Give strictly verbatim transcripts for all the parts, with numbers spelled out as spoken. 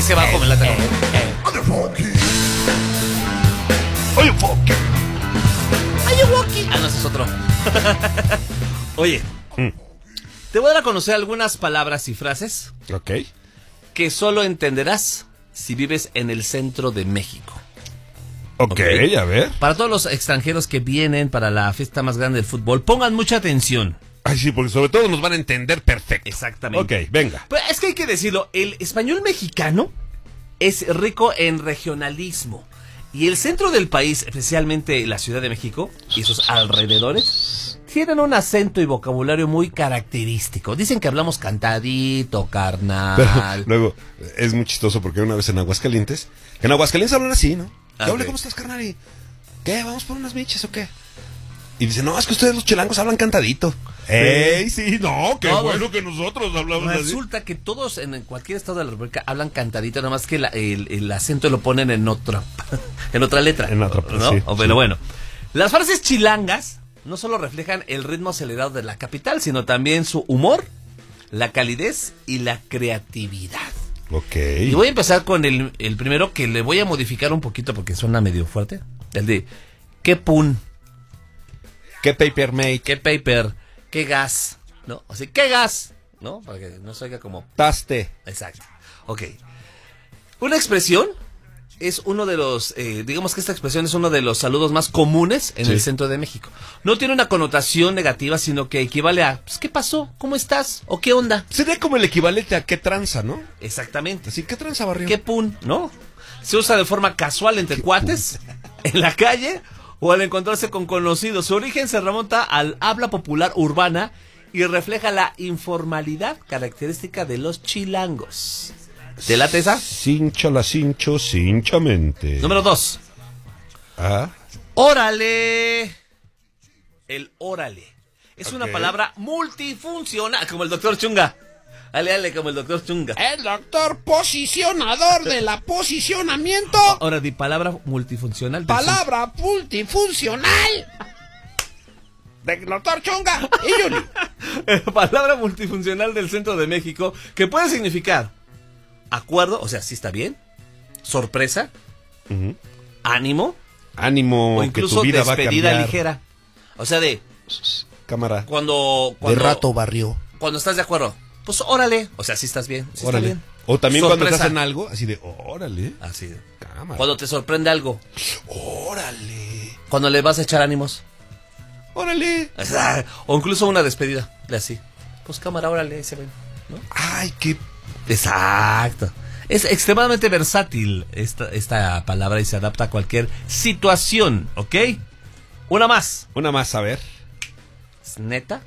ese bajo me lata como. Oye, Foki. Oye, Woki. Ah, no, ese es otro. Oye, mm. te voy a dar a conocer algunas palabras y frases. Ok. Que solo entenderás si vives en el centro de México. Ok, okay. A ver. Para todos los extranjeros que vienen para la fiesta más grande del fútbol, pongan mucha atención. Ay, sí, porque sobre todo nos van a entender perfecto. Exactamente. Ok, venga. Pero es que hay que decirlo, el español mexicano es rico en regionalismo. Y el centro del país, especialmente la Ciudad de México y sus alrededores, tienen un acento y vocabulario muy característico. Dicen que hablamos cantadito, carnal. Pero luego, es muy chistoso porque una vez en Aguascalientes, que en Aguascalientes hablan así, ¿no? ¿Qué okay. hable, ¿cómo estás, carnal? ¿Y qué? ¿Vamos por unas miches o qué? Y dice, no, es que ustedes los chilangos hablan cantadito. ¡Ey, sí, no! ¡Qué todos, bueno que nosotros hablamos así! Resulta que todos en cualquier estado de la República hablan cantadito, nada más que la, el, el acento lo ponen en otra, en otra letra. En otra, ¿no? Sí, o, pero sí. bueno, las frases chilangas no solo reflejan el ritmo acelerado de la capital, sino también su humor, la calidez y la creatividad. Ok. Y voy a empezar con el, el primero, que le voy a modificar un poquito porque suena medio fuerte. El de, ¿qué pun? ¿Qué paper mate? ¿Qué paper? ¿Qué gas? ¿No? O sea, ¿qué gas? ¿No? Para que no se oiga como... Taste. Exacto. Ok. Una expresión es uno de los... Eh, digamos que esta expresión es uno de los saludos más comunes en sí. el centro de México. No tiene una connotación negativa, sino que equivale a... Pues, ¿qué pasó? ¿Cómo estás? ¿O qué onda? Sería como el equivalente a ¿qué tranza, no? Exactamente. Así, ¿qué tranza, barrio? ¿Qué pun? ¿No? Se usa de forma casual entre cuates, pun? En la calle... o al encontrarse con conocidos. Su origen se remonta al habla popular urbana y refleja la informalidad característica de los chilangos. ¿Te late esa? Cincha la cincho, cinchamente. Número dos. Ah. ¡Órale! El órale. Es okay. una palabra multifuncional, como el doctor Chunga. Ale, ale, como el doctor Chunga. El doctor posicionador de la posicionamiento. Ahora di palabra multifuncional. Palabra son... multifuncional. Del doctor Chunga y Yuli. Palabra multifuncional del centro de México, que puede significar acuerdo, o sea, sí está bien, sorpresa, uh-huh. ánimo, ánimo, o incluso que tu vida despedida va a ligera. O sea, de cámara. Cuando, cuando de rato barrió. Cuando estás de acuerdo. Pues órale, o sea, sí estás bien, sí órale. Está bien. O también sorpresa. Cuando te hacen algo, así de órale. Así de cámara. Cuando te sorprende algo. Órale. Cuando le vas a echar ánimos. Órale. O incluso una despedida, de así. Pues cámara, órale, se ven, ¿no? Ay, qué... Exacto. Es extremadamente versátil esta, esta palabra y se adapta a cualquier situación, ¿ok? Una más. Una más, a ver. ¿Es neta?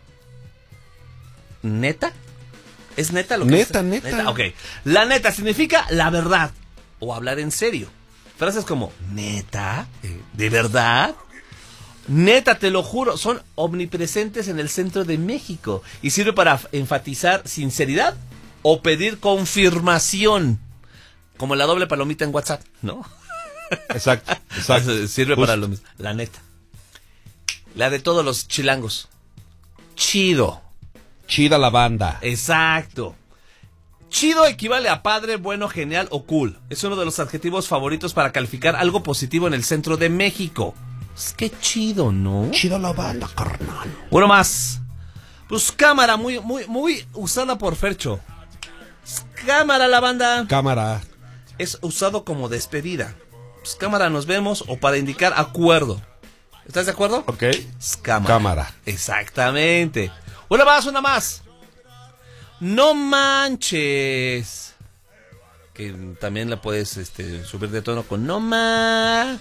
¿Neta? ¿Es neta lo que neta, es? Neta, neta. Ok. La neta significa la verdad o hablar en serio. Frases como, ¿neta? ¿De verdad? Neta, te lo juro, son omnipresentes en el centro de México y sirve para enfatizar sinceridad o pedir confirmación, como la doble palomita en WhatsApp, ¿no? Exacto, exacto. Sirve Justo. Para lo mismo. La neta. La de todos los chilangos. Chido. Chida la banda. Exacto. Chido equivale a padre, bueno, genial o cool. Es uno de los adjetivos favoritos para calificar algo positivo en el centro de México. Es que chido, ¿no? Chido la banda, carnal. Uno más. Pues cámara, muy, muy, muy usada por Fercho. Cámara, la banda. Cámara. Es usado como despedida. Pues cámara, nos vemos, o para indicar acuerdo. ¿Estás de acuerdo? Ok. Cámara. Cámara. Exactamente. Una más, una más. No manches. Que también la puedes este, subir de tono con no más.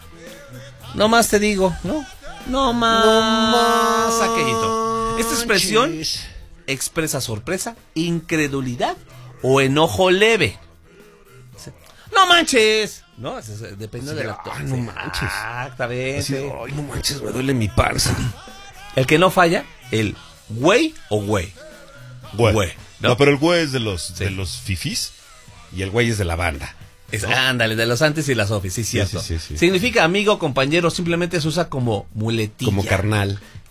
No más te digo, ¿no? No más. No más. Aquellito. Esta expresión expresa sorpresa, incredulidad o enojo leve. No manches. No, depende del actor. Ay, no manches. Exactamente. Así, ay, no manches, me duele mi panza. El que no falla, el güey o güey. Güey. güey ¿no? no, pero el güey es de los, sí. de los fifís y el güey es de la banda. Es, ¿no? Ándale, de los antes y las ofis, sí, cierto. Sí, sí, sí, sí. Significa amigo, compañero, simplemente se usa como muletilla. Como carnal.